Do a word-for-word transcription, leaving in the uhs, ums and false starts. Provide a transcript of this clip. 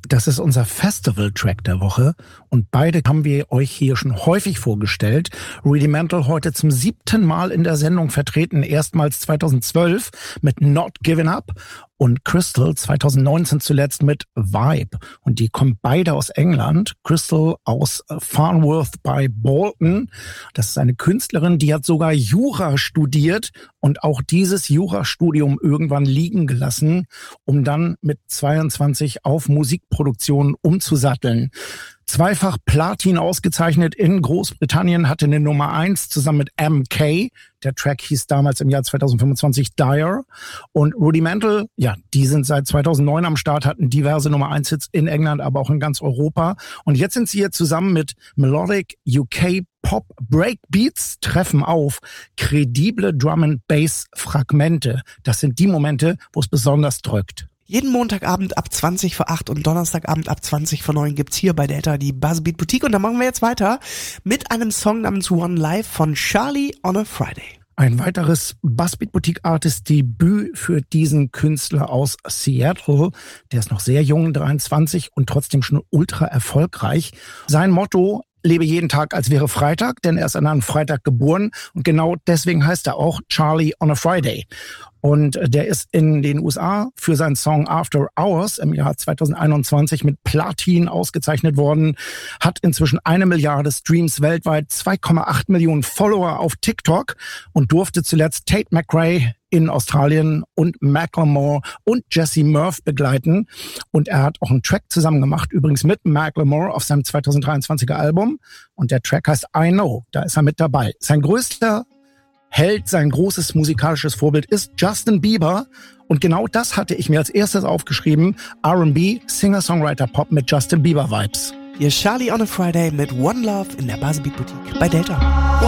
Das ist unser Festival-Track der Woche und beide haben wir euch hier schon häufig vorgestellt. Rudimental heute zum siebten Mal in der Sendung vertreten, erstmals zweitausendzwölf mit Not Giving Up und Crystal zweitausendneunzehn zuletzt mit Vibe. Und die kommen beide aus England. Crystal aus Farnworth bei Bolton. Das ist eine Künstlerin, die hat sogar Jura studiert und auch dieses Jurastudium irgendwann liegen gelassen, um dann mit zweiundzwanzig auf Musikproduktion umzusatteln. Zweifach Platin ausgezeichnet in Großbritannien, hatte eine Nummer eins zusammen mit M K. Der Track hieß damals im Jahr zweitausendfünfundzwanzig Dire. Und Rudimental, ja, die sind seit zweitausendneun am Start, hatten diverse Nummer eins Hits in England, aber auch in ganz Europa. Und jetzt sind sie hier zusammen mit Melodic U K Pop Breakbeats, treffen auf kredible Drum and Bass Fragmente. Das sind die Momente, wo es besonders drückt. Jeden Montagabend ab zwanzig vor acht und Donnerstagabend ab zwanzig vor neun gibt's hier bei Delta die Buzzbeat Boutique. Und da machen wir jetzt weiter mit einem Song namens One Life von Charlie on a Friday. Ein weiteres Buzzbeat Boutique Artist Debüt für diesen Künstler aus Seattle. Der ist noch sehr jung, dreiundzwanzig und trotzdem schon ultra erfolgreich. Sein Motto: lebe jeden Tag, als wäre Freitag, denn er ist an einem Freitag geboren und genau deswegen heißt er auch Charlie on a Friday. Und der ist in den U S A für seinen Song After Hours im Jahr zweitausendeinundzwanzig mit Platin ausgezeichnet worden, hat inzwischen eine Milliarde Streams weltweit, zwei Komma acht Millionen Follower auf TikTok und durfte zuletzt Tate McRae in Australien und Macklemore und Jesse Murph begleiten. Und er hat auch einen Track zusammen gemacht, übrigens mit Macklemore auf seinem zweitausenddreiundzwanziger Album. Und der Track heißt I Know, da ist er mit dabei. Sein größter Held, sein großes musikalisches Vorbild ist Justin Bieber. Und genau das hatte ich mir als erstes aufgeschrieben. R and B, Singer-Songwriter-Pop mit Justin Bieber-Vibes. Hier Charlie on a Friday mit One Love in der Buzzbeat Boutique bei Delta.